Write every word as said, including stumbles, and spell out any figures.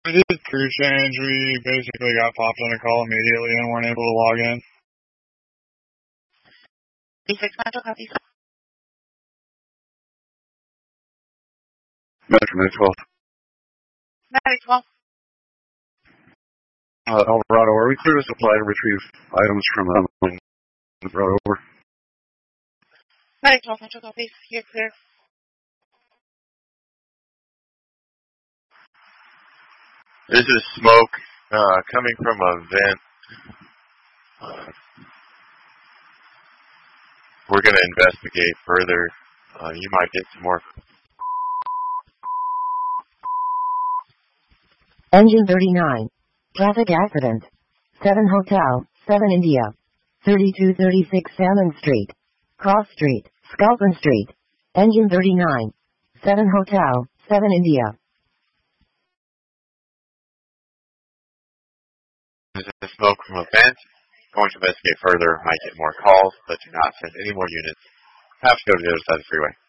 We did crew change. We basically got popped on a call immediately and weren't able to log in. B six Metro, copy. Metro, Metro twelve. Metro twelve. Uh, Alvarado, are we clear to supply to retrieve items from um, Alvarado? Over. Metro twelve, Metro, copy. You're clear. This is smoke uh, coming from a vent. Uh, we're going to investigate further. Uh, you might get some more. Engine thirty-nine. Traffic accident. seven Hotel, seven India. thirty-two thirty-six Salmon Street. Cross Street, Sculpin Street. Engine thirty-nine. seven Hotel, seven India. This is smoke from a vent. Going to investigate further. Might get more calls, but do not send any more units. Have to go to the other side of the freeway.